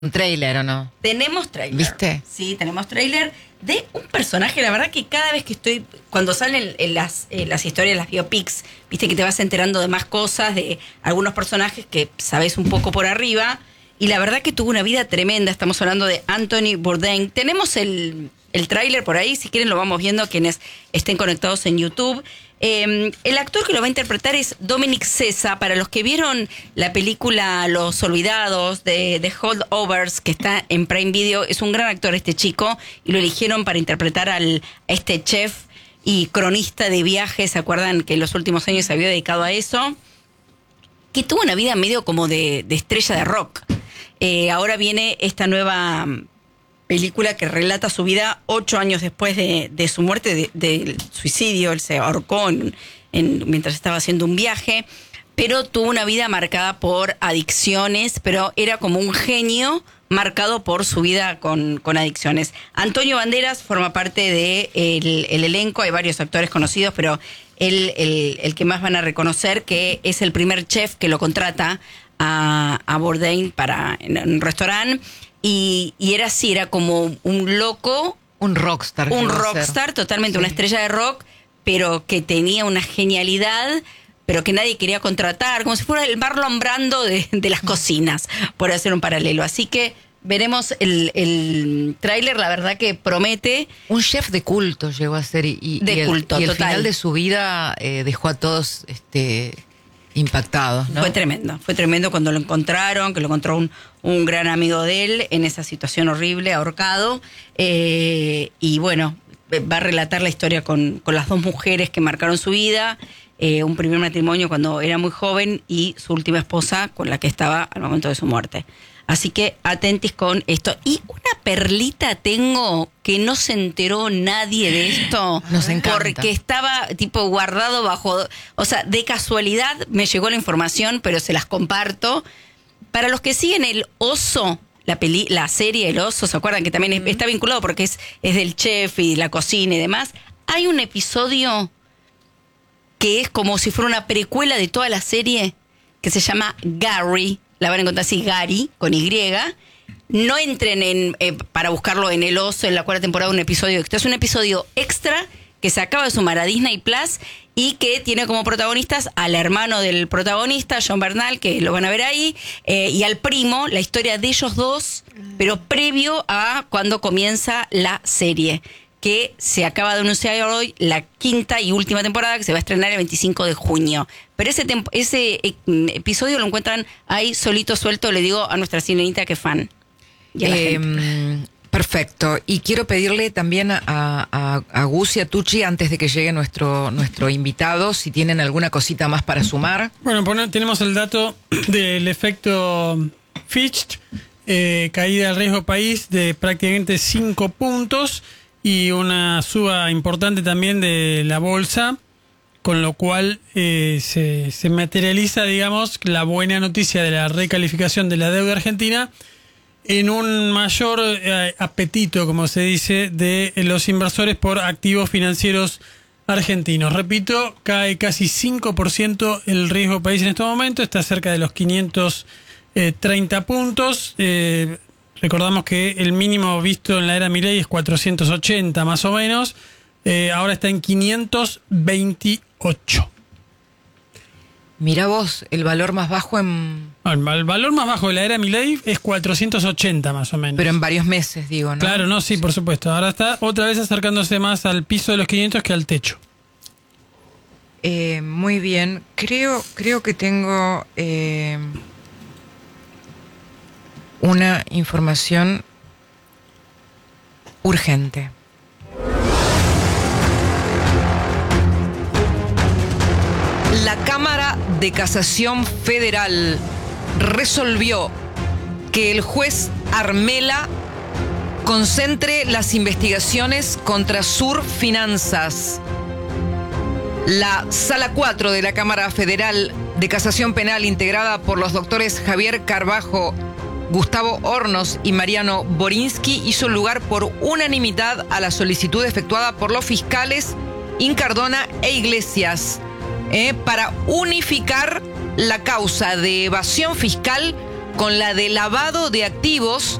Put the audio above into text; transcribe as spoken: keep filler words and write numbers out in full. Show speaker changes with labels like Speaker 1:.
Speaker 1: Un tráiler, ¿o no?
Speaker 2: Tenemos tráiler.
Speaker 1: ¿Viste?
Speaker 2: Sí, tenemos tráiler de un personaje. La verdad que cada vez que estoy, cuando salen en las, en las historias, las biopics, viste que te vas enterando de más cosas, de algunos personajes que sabes un poco por arriba. Y la verdad que tuvo una vida tremenda. Estamos hablando de Anthony Bourdain. Tenemos el, el tráiler por ahí, si quieren lo vamos viendo quienes estén conectados en YouTube. Eh, el actor que lo va a interpretar es Dominic Sessa. Para los que vieron la película Los Olvidados de, de Holdovers, que está en Prime Video, es un gran actor este chico y lo eligieron para interpretar al, a este chef y cronista de viajes. ¿Se acuerdan que en los últimos años se había dedicado a eso? Que tuvo una vida medio como de, de estrella de rock. Eh, ahora viene esta nueva película que relata su vida ocho años después de, de su muerte, de, del suicidio. Él se ahorcó en, en, mientras estaba haciendo un viaje, pero tuvo una vida marcada por adicciones, pero era como un genio marcado por su vida con, con adicciones. Antonio Banderas forma parte del de el elenco, hay varios actores conocidos, pero él, el, el que más van a reconocer, que es el primer chef que lo contrata a, a Bourdain para, en, en un restaurante. Y, y era así, era como un loco.
Speaker 1: Un rockstar.
Speaker 2: Un rockstar, totalmente, sí. Una estrella de rock, pero que tenía una genialidad, pero que nadie quería contratar, como si fuera el Marlon Brando de, de las cocinas, por hacer un paralelo. Así que veremos el, el tráiler, la verdad que promete.
Speaker 1: Un chef de culto llegó a ser, y, y,
Speaker 2: de
Speaker 1: y el,
Speaker 2: culto,
Speaker 1: y el
Speaker 2: total.
Speaker 1: final de su vida eh, dejó a todos este, impactados, ¿no?
Speaker 2: Fue tremendo, fue tremendo cuando lo encontraron, que lo encontró un, un gran amigo de él en esa situación horrible, ahorcado. Eh, y bueno, va a relatar la historia con, con las dos mujeres que marcaron su vida. Eh, un primer matrimonio cuando era muy joven y su última esposa con la que estaba al momento de su muerte. Así que atentis con esto. Y una perlita tengo que no se enteró nadie de esto.
Speaker 1: Nos encanta.
Speaker 2: Porque estaba tipo guardado bajo... O sea, de casualidad me llegó la información, pero se las comparto. Para los que siguen El Oso, la peli, la serie El Oso, ¿se acuerdan? Que también es, está vinculado porque es, es del chef y la cocina y demás. Hay un episodio que es como si fuera una precuela de toda la serie, que se llama Gary. La van a encontrar así, Gary, con Y. No entren en eh, para buscarlo en El Oso, en la cuarta temporada, un episodio extra. Es un episodio extra que se acaba de sumar a Disney Plus y que tiene como protagonistas al hermano del protagonista, John Bernal, que lo van a ver ahí, eh, y al primo, la historia de ellos dos, pero previo a cuando comienza la serie, que se acaba de anunciar hoy, la quinta y última temporada, que se va a estrenar el veinticinco de junio. Pero ese, temp- ese eh, episodio lo encuentran ahí solito, suelto, le digo a nuestra Sirenita que fan. Y a la
Speaker 1: Eh,
Speaker 2: gente.
Speaker 1: Perfecto. Y quiero pedirle también a, a, a Gus y a Tucci, antes de que llegue nuestro, nuestro invitado, si tienen alguna cosita más para sumar.
Speaker 3: Bueno, poner, tenemos el dato del efecto Fitch, eh, caída del riesgo país de prácticamente cinco puntos y una suba importante también de la bolsa, con lo cual eh, se, se materializa, digamos, la buena noticia de la recalificación de la deuda argentina en un mayor eh, apetito, como se dice, de los inversores por activos financieros argentinos. Repito, cae casi cinco por ciento el riesgo país en este momento, está cerca de los quinientos treinta puntos. Eh, recordamos que el mínimo visto en la era Milei es cuatrocientos ochenta más o menos, eh, ahora está en quinientos veintiocho.
Speaker 1: Mirá vos, el valor más bajo en...
Speaker 3: El, el valor más bajo de la era Milei es cuatrocientos ochenta más o menos.
Speaker 1: Pero en varios meses, digo, ¿no?
Speaker 3: Claro, no, sí, por supuesto. Ahora está otra vez acercándose más al piso de los quinientos que al techo.
Speaker 1: Eh, muy bien. Creo, creo que tengo eh, una información urgente. La Cámara de Casación Federal resolvió que el juez Armela concentre las investigaciones contra Sur Finanzas. La Sala cuatro de la Cámara Federal de Casación Penal, integrada por los doctores Javier Carbajo, Gustavo Hornos y Mariano Borinsky, hizo lugar por unanimidad a la solicitud efectuada por los fiscales Incardona e Iglesias, eh, para unificar la causa de evasión fiscal con la de lavado de activos